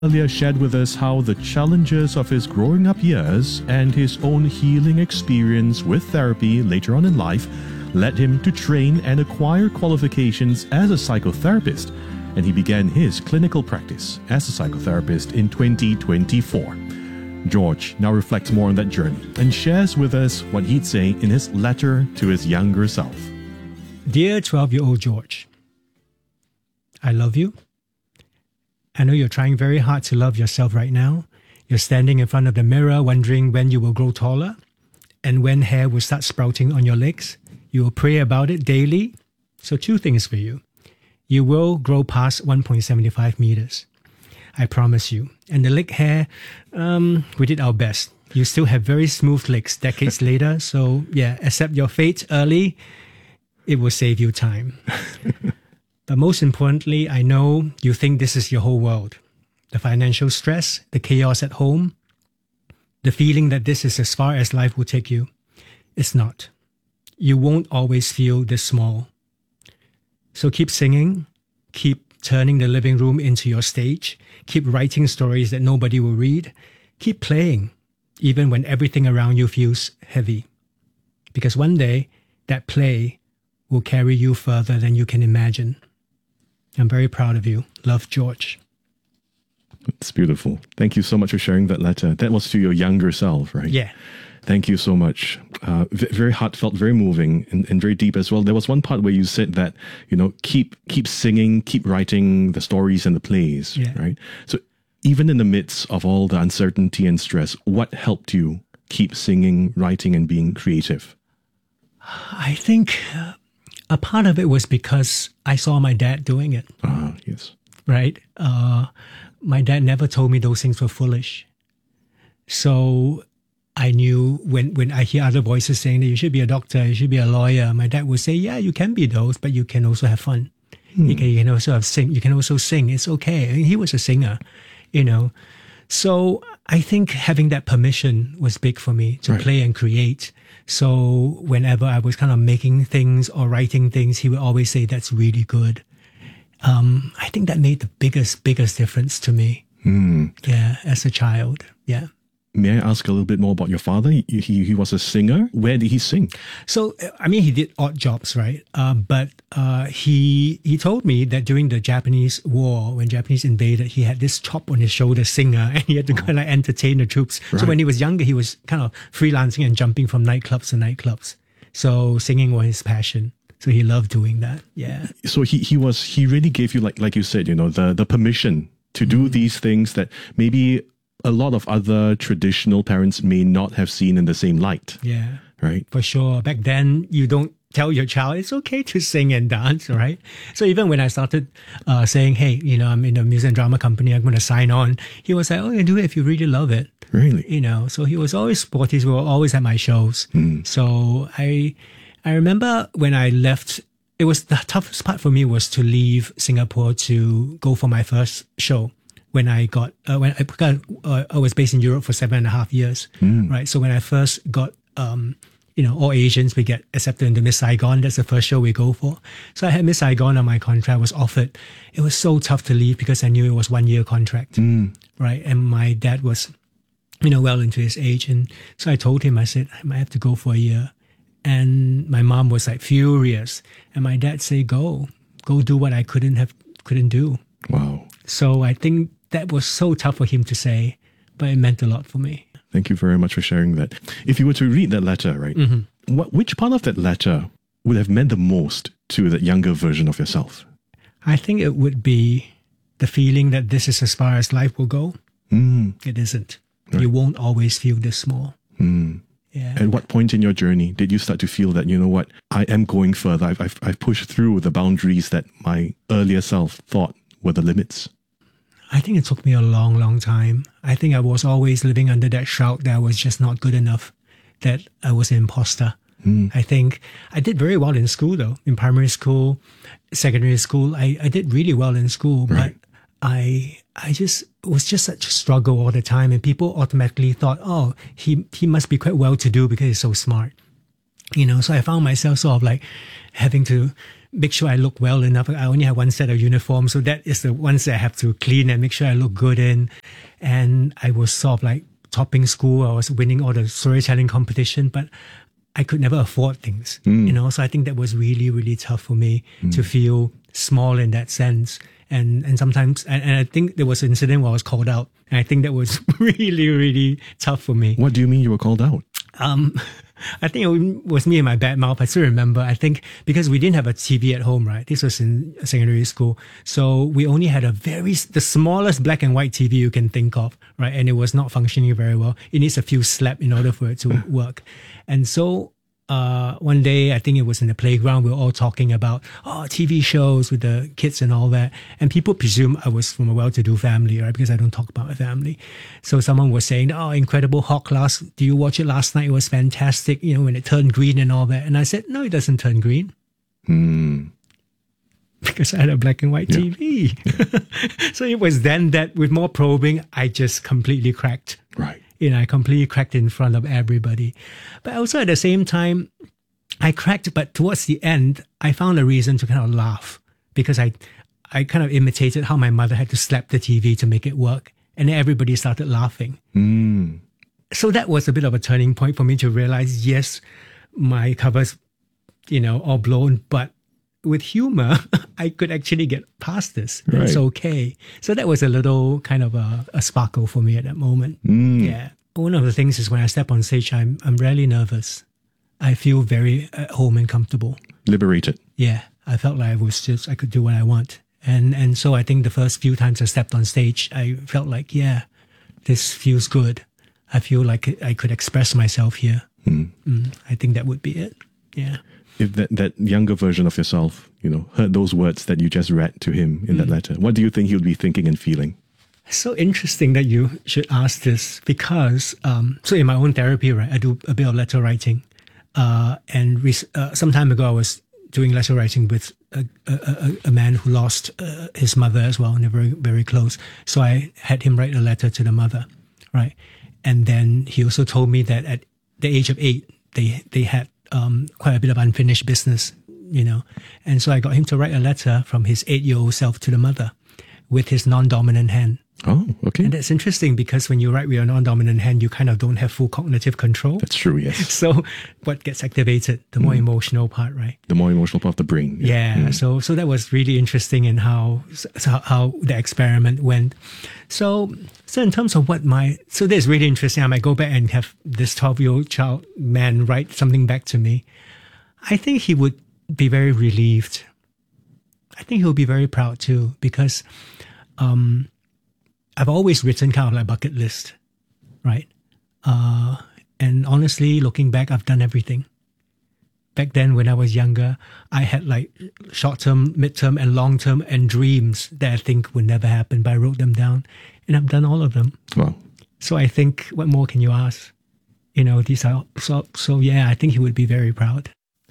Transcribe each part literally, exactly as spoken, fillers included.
Earlier shared with us how the challenges of his growing up years and his own healing experience with therapy later on in life led him to train and acquire qualifications as a psychotherapist, and he began his clinical practice as a psychotherapist in twenty twenty-four. George now reflects more on that journey and shares with us what he'd say in his letter to his younger self. Dear twelve-year-old George, I love you. I know you're trying very hard to love yourself right now. You're standing in front of the mirror wondering when you will grow taller and when hair will start sprouting on your legs. You will pray about it daily. So two things for you. You will grow past one point seven five meters. I promise you. And the leg hair, um, we did our best. You still have very smooth legs decades later. So yeah, accept your fate early. It will save you time. But most importantly, I know you think this is your whole world. The financial stress, the chaos at home, the feeling that this is as far as life will take you. It's not. You won't always feel this small. So keep singing, keep turning the living room into your stage, keep writing stories that nobody will read, keep playing, even when everything around you feels heavy. Because one day, that play will carry you further than you can imagine. I'm very proud of you. Love, George. It's beautiful. Thank you so much for sharing that letter. That was to your younger self, right? Yeah. Thank you so much. Uh, v- very heartfelt, very moving, and, and very deep as well. There was one part where you said that, you know, keep keep singing, keep writing the stories and the plays, yeah. right? So even in the midst of all the uncertainty and stress, what helped you keep singing, writing, and being creative? I think uh, a part of it was because I saw my dad doing it. Ah, yes. Right? Uh, my dad never told me those things were foolish. So I knew when, when I hear other voices saying that you should be a doctor, you should be a lawyer, my dad would say, yeah, you can be those, but you can also have fun. Hmm. You, can, you can also have sing. You can also sing. It's okay. I mean, he was a singer, you know. So I think having that permission was big for me to right. play and create. So whenever I was kind of making things or writing things, he would always say, that's really good. Um, I think that made the biggest, biggest difference to me. Hmm. Yeah, as a child. Yeah. May I ask a little bit more about your father? He, he, he was a singer. Where did he sing? So, I mean, he did odd jobs, right? Uh, but uh, he he told me that during the Japanese war, when Japanese invaded, he had this chop on his shoulder singer, and he had to kind of entertain the troops. Right. So when he was younger, he was kind of freelancing and jumping from nightclubs to nightclubs. So singing was his passion. So he loved doing that. Yeah. So he he was he really gave you, like like you said, you know, the the permission to do mm. these things that maybe a lot of other traditional parents may not have seen in the same light. Yeah. Right? For sure. Back then, you don't tell your child it's okay to sing and dance, right? So even when I started uh, saying, hey, you know, I'm in a music and drama company, I'm going to sign on, he was like, oh, you do it if you really love it. Really? You know, so he was always supportive. We were always at my shows. Mm. So I, I remember when I left, it was the toughest part for me was to leave Singapore to go for my first show. When I got, uh, when I, got, uh, I was based in Europe for seven and a half years, mm. right? So when I first got, um, you know, all Asians, we get accepted into Miss Saigon. That's the first show we go for. So I had Miss Saigon on my contract, was offered. It was so tough to leave because I knew it was one year contract, mm. right? And my dad was, you know, well into his age. And so I told him, I said, I might have to go for a year. And my mom was like furious. And my dad said, go, go do what I couldn't have, couldn't do. Wow. So I think that was so tough for him to say, but it meant a lot for me. Thank you very much for sharing that. If you were to read that letter, right, mm-hmm. what, which part of that letter would have meant the most to that younger version of yourself? I think it would be the feeling that this is as far as life will go. Mm. It isn't. Right. You won't always feel this small. Mm. Yeah. At what point in your journey did you start to feel that, you know what, I am going further. I've, I've, I've pushed through the boundaries that my earlier self thought were the limits? I think it took me a long, long time. I think I was always living under that shroud that I was just not good enough, that I was an imposter. Mm. I think I did very well in school, though. In primary school, secondary school, I, I did really well in school. Right. But I I just, it was just such a struggle all the time. And people automatically thought, oh, he, he must be quite well-to-do because he's so smart. You know, so I found myself sort of like having to make sure I look well enough. I only have one set of uniforms, so that is the ones that I have to clean and make sure I look good in. And I was sort of like topping school. I was winning all the storytelling competition, but I could never afford things, mm. you know. So I think that was really, really tough for me mm. to feel small in that sense. And and sometimes, and, and I think there was an incident where I was called out. And I think that was really, really tough for me. What do you mean you were called out? Um, I think it was me and my bad mouth. I still remember. I think because we didn't have a T V at home, right? This was in secondary school. So we only had a very, the smallest black and white T V you can think of, right? And it was not functioning very well. It needs a few slaps in order for it to work. And so Uh, one day, I think it was in the playground, we were all talking about, oh, T V shows with the kids and all that. And people presume I was from a well-to-do family, right? Because I don't talk about my family. So someone was saying, oh, Incredible Hulk class. Do you watch it last night? It was fantastic, you know, when it turned green and all that. And I said, no, it doesn't turn green. Hmm. Because I had a black and white yeah. T V. So it was then that with more probing, I just completely cracked. Right. You know, I completely cracked in front of everybody. But also at the same time, I cracked, but towards the end, I found a reason to kind of laugh because I, I kind of imitated how my mother had to slap the T V to make it work. And then everybody started laughing. Mm. So that was a bit of a turning point for me to realize, yes, my covers, you know, all blown, but with humor, I could actually get past this. Right. It's okay. So that was a little kind of a, a sparkle for me at that moment. Mm. Yeah. One of the things is when I step on stage, I'm I'm rarely nervous. I feel very at home and comfortable. Liberated. Yeah. I felt like I was just, I could do what I want. And and so I think the first few times I stepped on stage, I felt like, yeah, this feels good. I feel like I could express myself here. Mm. Mm, I think that would be it. Yeah. If that, that younger version of yourself, you know, heard those words that you just read to him in mm. that letter, what do you think he would be thinking and feeling? So interesting that you should ask this because, um, so in my own therapy, right, I do a bit of letter writing. Uh, and re- uh, some time ago, I was doing letter writing with a, a, a, a man who lost uh, his mother as well, and they're very, very close. So I had him write a letter to the mother, right? And then he also told me that at the age of eight, they, they had Um, quite a bit of unfinished business, you know. And so I got him to write a letter from his eight-year-old self to the mother with his non-dominant hand. Oh, okay. And that's interesting because when you write with your non-dominant hand, you kind of don't have full cognitive control. That's true, yes. So what gets activated? The more mm. emotional part, right? The more emotional part of the brain. Yeah. yeah. Mm. So so that was really interesting in how, so how the experiment went. So so in terms of what my, so that's really interesting. I might go back and have this twelve-year-old child man write something back to me. I think he would be very relieved. I think he'll be very proud too because um, I've always written kind of like bucket list, right? Uh, and honestly, looking back, I've done everything. Back then, when I was younger, I had like short-term, mid-term, and long-term and dreams that I think would never happen, but I wrote them down, and I've done all of them. Wow. So I think, what more can you ask? You know, these are, so, so yeah, I think he would be very proud.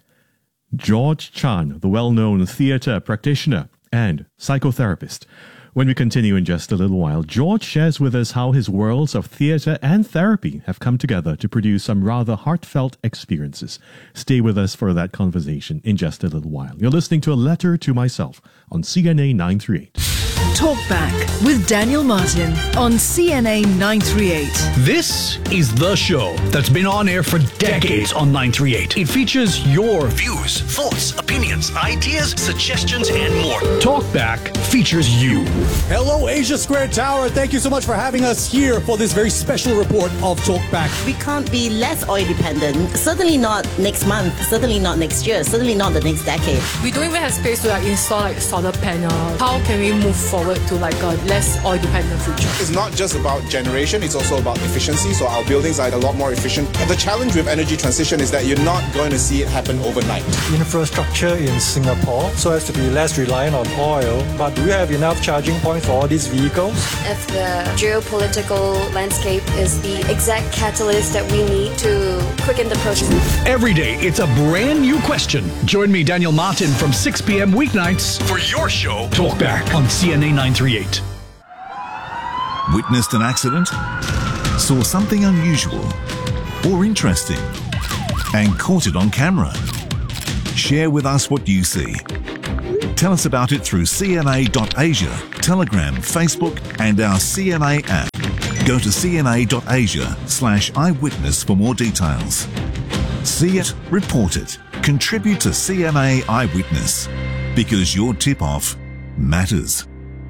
George Chan, the well-known theatre practitioner and psychotherapist. When we continue in just a little while, George shares with us how his worlds of theatre and therapy have come together to produce some rather heartfelt experiences. Stay with us for that conversation in just a little while. You're listening to A Letter to Myself on C N A nine thirty-eight. Talk Back with Daniel Martin on C N A nine thirty-eight. This is the show that's been on air for decades on nine thirty-eight. It features your views, thoughts, opinions, ideas, suggestions, and more. Talk Back features you. Hello, Asia Square Tower. Thank you so much for having us here for this very special report of Talk Back. We can't be less oil dependent. Certainly not next month. Certainly not next year. Certainly not the next decade. We don't even have space to like install like solar panel. How can we move forward to like a less oil dependent future? It's not just about generation, it's also about efficiency. So our buildings are a lot more efficient. And the challenge with energy transition is that you're not going to see it happen overnight. Infrastructure in Singapore so as to be less reliant on oil, but do we have enough charging points for all these vehicles? If the geopolitical landscape is the exact catalyst that we need to quicken the process. Every day, it's a brand new question. Join me, Daniel Martin, from six p.m. weeknights for your show, Talk Back on C N A nine thirty-eight. Witnessed an accident? Saw something unusual or interesting and caught it on camera? Share with us what you see. Tell us about it through c n a dot asia, Telegram, Facebook, and our C N A app. Go to c n a dot asia slash eyewitness for more details. See it, report it. Contribute to C N A Eyewitness, because your tip-off matters.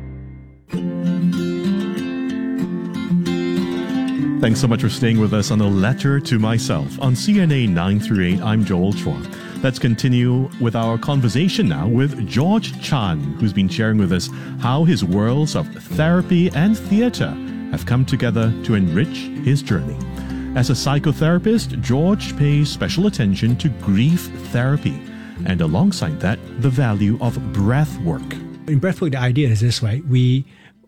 Thanks so much for staying with us on A Letter to Myself. On C N A nine three eight, I'm Joel Chua. Let's continue with our conversation now with George Chan, who's been sharing with us how his worlds of therapy and theatre have come together to enrich his journey. As a psychotherapist, George pays special attention to grief therapy, and alongside that, the value of breath work. In breath work, the idea is this, right? We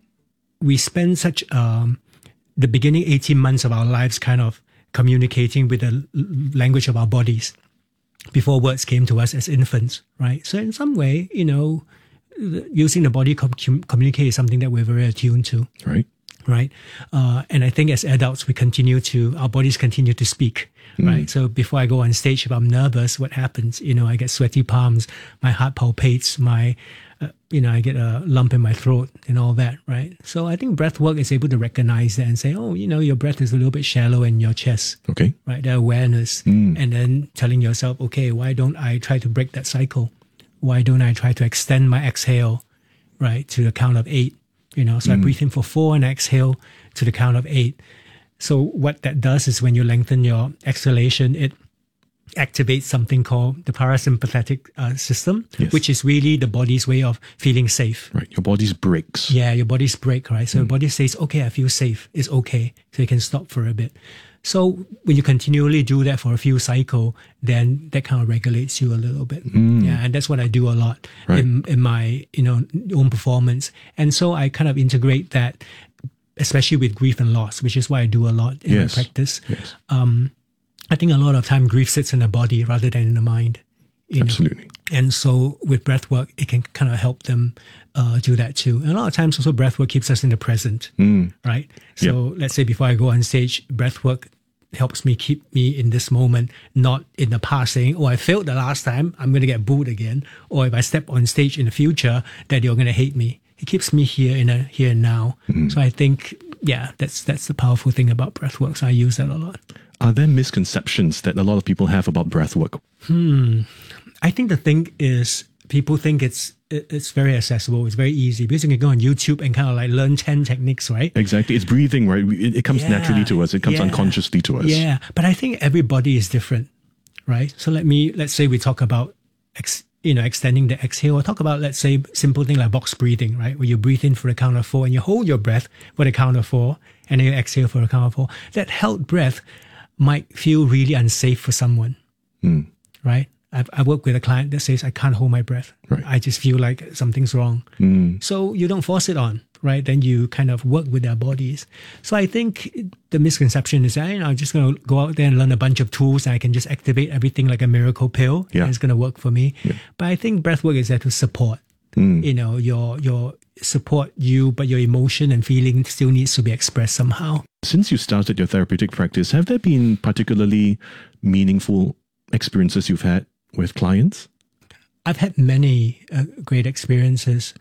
we spend such um, the beginning eighteen months of our lives kind of communicating with the language of our bodies before words came to us as infants, right? So in some way, you know, using the body to com- communicate is something that we're very attuned to. Right. Right. Uh, and I think as adults, we continue to, our bodies continue to speak. Mm. Right. So before I go on stage, if I'm nervous, what happens? You know, I get sweaty palms, my heart palpates, my, uh, you know, I get a lump in my throat and all that. Right. So I think breath work is able to recognize that and say, oh, you know, your breath is a little bit shallow in your chest. Okay. Right. The awareness. Mm. And then telling yourself, okay, why don't I try to break that cycle? Why don't I try to extend my exhale, right, to the count of eight? You know, so mm. I breathe in for four and exhale to the count of eight. So what that does is when you lengthen your exhalation, it activates something called the parasympathetic uh, system, yes. which is really the body's way of feeling safe. Right. Your body's brakes. Yeah, your body's brake, right? So mm. your body says, okay, I feel safe. It's okay. So you can stop for a bit. So when you continually do that for a few cycles, then that kind of regulates you a little bit. Mm. Yeah, and that's what I do a lot right. in, in my, you know, own performance. And so I kind of integrate that, especially with grief and loss, which is why I do a lot in yes. my practice. Yes. Um, I think a lot of time grief sits in the body rather than in the mind. You Absolutely. know? And so with breath work, it can kind of help them uh, do that too. And a lot of times also breath work keeps us in the present, mm. right? So yep. let's say before I go on stage, breath work helps me keep me in this moment, not in the past saying, oh, I failed the last time, I'm going to get booed again. Or if I step on stage in the future, that you're going to hate me. It keeps me here in a here and now. Mm. So I think, yeah, that's that's the powerful thing about breath work. So I use that a lot. Are there misconceptions that a lot of people have about breath work? Hmm. I think the thing is people think it's it's very accessible. It's very easy because you can go on YouTube and kind of like learn ten techniques, right? Exactly. It's breathing, right? It, it comes yeah, naturally to us. It comes yeah, unconsciously to us. Yeah. But I think everybody is different, right? So let me, let's say we talk about, ex, you know, extending the exhale, or talk about, let's say, simple thing like box breathing, right? Where you breathe in for the count of four and you hold your breath for the count of four and then you exhale for the count of four. That held breath might feel really unsafe for someone, mm. right? I've, I work with a client that says, I can't hold my breath. Right. I just feel like something's wrong. Mm. So you don't force it on, right? Then you kind of work with their bodies. So I think the misconception is that, you know, I'm just going to go out there and learn a bunch of tools and I can just activate everything like a miracle pill yeah. and it's going to work for me. Yeah. But I think breath work is there to support, mm. you know, your, your support you, but your emotion and feeling still needs to be expressed somehow. Since you started your therapeutic practice, have there been particularly meaningful experiences you've had with clients? I've had many uh, great experiences.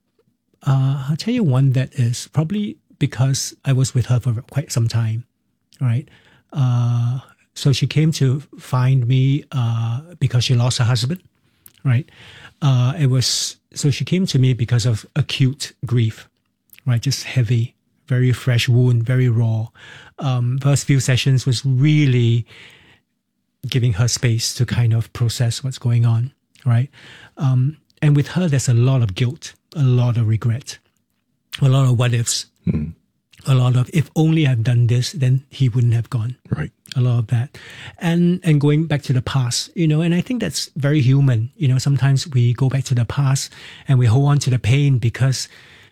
Uh, I'll tell you one that is probably because I was with her for quite some time, right? Uh, so she came to find me uh, because she lost her husband, right? Uh, it was so she came to me because of acute grief, right? Just heavy, very fresh wound, very raw. Um, first few sessions was really giving her space to kind of process what's going on, right? Um, and with her, there's a lot of guilt, a lot of regret, a lot of what ifs, mm. a lot of if only I've done this, then he wouldn't have gone. Right. A lot of that. And and going back to the past, you know, and I think that's very human. You know, sometimes we go back to the past and we hold on to the pain because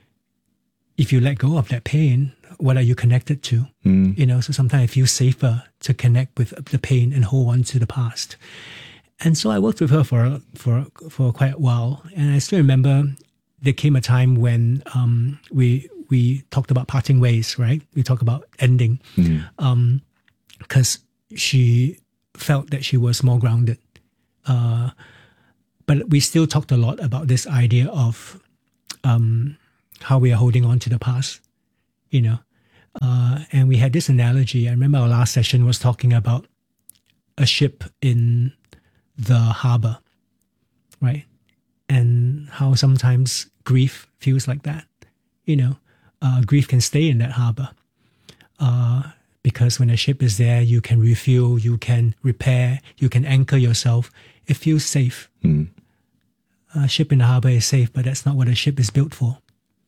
if you let go of that pain, what are you connected to? Mm. You know, so sometimes I feel safer to connect with the pain and hold on to the past. And so I worked with her for for for quite a while, and I still remember there came a time when um, we we talked about parting ways, right? We talked about ending, mm. um, because she felt that she was more grounded. Uh, but we still talked a lot about this idea of um, how we are holding on to the past, you know. Uh, and we had this analogy. I remember our last session was talking about a ship in the harbor, right? And how sometimes grief feels like that. You know, uh, grief can stay in that harbor. Uh, because when a ship is there, you can refuel, you can repair, you can anchor yourself. It feels safe. Mm. A ship in the harbor is safe, but that's not what a ship is built for.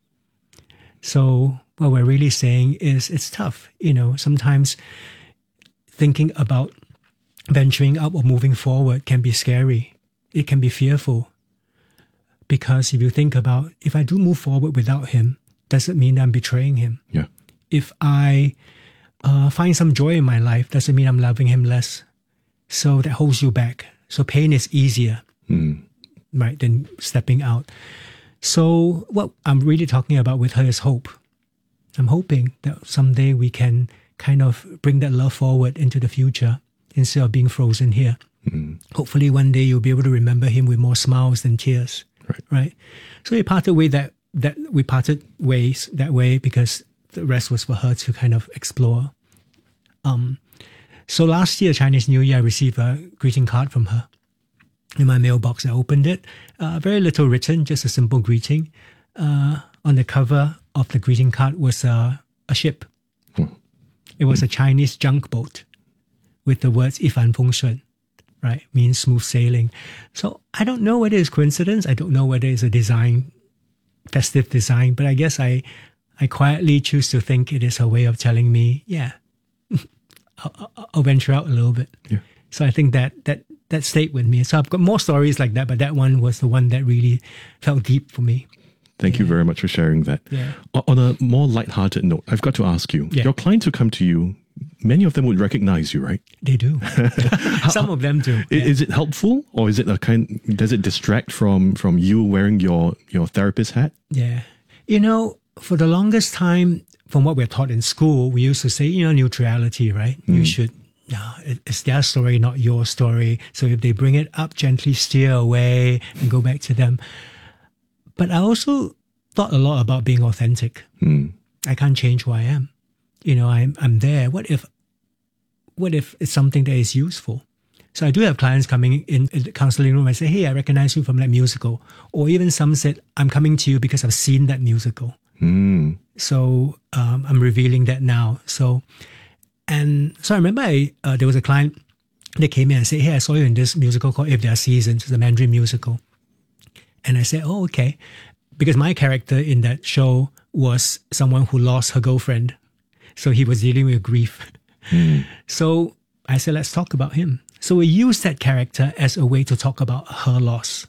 So what we're really saying is it's tough. You know, sometimes thinking about venturing up or moving forward can be scary. It can be fearful. Because if you think about, if I do move forward without him, does it mean I'm betraying him? Yeah. If I uh, find some joy in my life, does it mean I'm loving him less? So that holds you back. So pain is easier, mm. right, than stepping out. So what I'm really talking about with her is hope. I'm hoping that someday we can kind of bring that love forward into the future instead of being frozen here. Mm. Hopefully one day you'll be able to remember him with more smiles than tears. Right. Right. So we parted way that that we parted ways that way because the rest was for her to kind of explore. Um, so last year, Chinese New Year, I received a greeting card from her in my mailbox. I opened it. Uh, very little written, just a simple greeting. Uh, on the cover of the greeting card was a, a ship. Hmm. It was a Chinese junk boat with the words 一帆风顺. Right, means smooth sailing. So I don't know whether it's coincidence. I don't know whether it's a design, festive design. But I guess I, I quietly choose to think it is a way of telling me, yeah, I'll, I'll venture out a little bit. Yeah. So I think that that that stayed with me. So I've got more stories like that, but that one was the one that really felt deep for me. Thank yeah. you very much for sharing that. Yeah. On a more lighthearted note, I've got to ask you: yeah. your clients who come to you, many of them would recognize you, right? They do. Some of them do. Yeah. Is it helpful, or is it a kind? Does it distract from from you wearing your your therapist hat? Yeah, you know, for the longest time, from what we're taught in school, we used to say, you know, neutrality, right? Mm. You should. No, it's their story, not your story. So if they bring it up, gently steer away and go back to them. But I also thought a lot about being authentic. Mm. I can't change who I am. You know, I'm I'm there. What if, what if it's something that is useful? So I do have clients coming in, in the counseling room and say, hey, I recognize you from that musical. Or even some said, I'm coming to you because I've seen that musical. Mm. So um, I'm revealing that now. So, and so I remember I, uh, there was a client that came in and said, hey, I saw you in this musical called If There Are Seasons. It's a Mandarin musical. And I said, oh, okay. Because my character in that show was someone who lost her girlfriend. So he was dealing with grief. Mm. So I said, let's talk about him. So we used that character as a way to talk about her loss.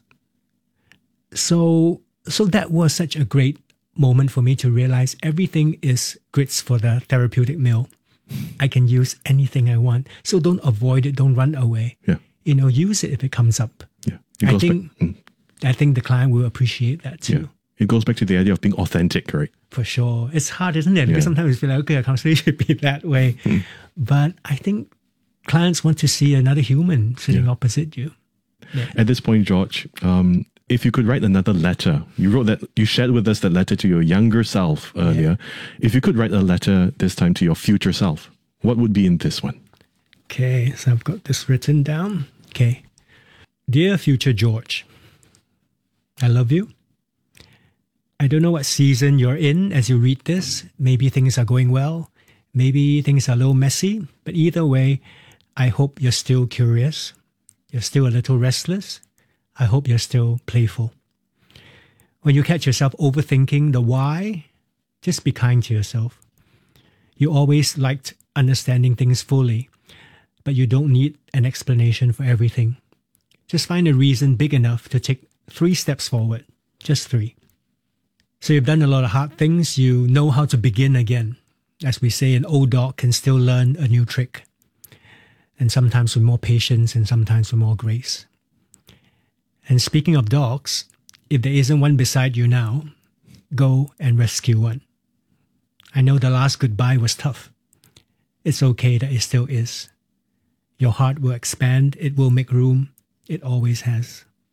So, so that was such a great moment for me to realize everything is grits for the therapeutic meal. I can use anything I want. So don't avoid it. Don't run away. Yeah. You know, use it if it comes up. Yeah. I think, back, mm. I think the client will appreciate that too. Yeah. It goes back to the idea of being authentic, right? For sure. It's hard, isn't it? Because yeah. sometimes we feel like, okay, a counselor should be that way. Mm. But I think clients want to see another human sitting yeah. opposite you. Yeah. At this point, George, um, if you could write another letter, you wrote that, you shared with us that letter to your younger self earlier. Yeah. If you could write a letter this time to your future self, what would be in this one? Okay, so I've got this written down. Okay. Dear future George, I love you. I don't know what season you're in as you read this. Maybe things are going well. Maybe things are a little messy. But either way, I hope you're still curious. You're still a little restless. I hope you're still playful. When you catch yourself overthinking the why, just be kind to yourself. You always liked understanding things fully, but you don't need an explanation for everything. Just find a reason big enough to take three steps forward. Just three. So you've done a lot of hard things. You know how to begin again. As we say, an old dog can still learn a new trick. And sometimes with more patience and sometimes with more grace. And speaking of dogs, if there isn't one beside you now, go and rescue one. I know the last goodbye was tough. It's okay that it still is. Your heart will expand. It will make room. It always has.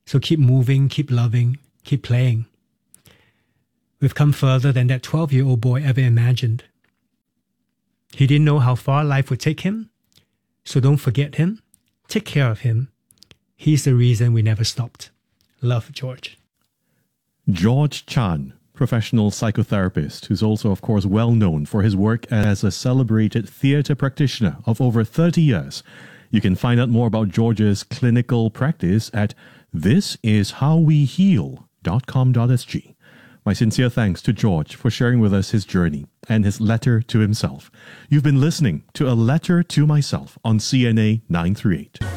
So keep moving, keep loving, keep playing. We've come further than that twelve-year-old boy ever imagined. He didn't know how far life would take him, so don't forget him. Take care of him. He's the reason we never stopped. Love, George. George Chan, professional psychotherapist, who's also, of course, well known for his work as a celebrated theatre practitioner of over thirty years. You can find out more about George's clinical practice at this is how we heal dot com dot s g. My sincere thanks to George for sharing with us his journey and his letter to himself. You've been listening to A Letter to Myself on C N A nine thirty-eight.